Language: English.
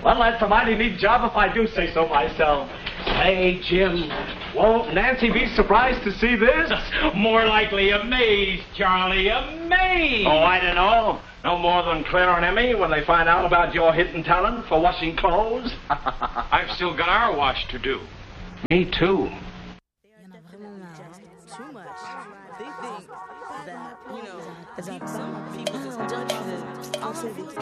Well, that's a mighty neat job if I do say so myself. Hey, Jim, won't Nancy be surprised to see this? More likely amazed, Charlie, amazed. Oh, I don't know. No more than Claire and Emmy when they find out about your hidden talent for washing clothes. I've still got our wash to do. Me too. Too much. They think that, some people just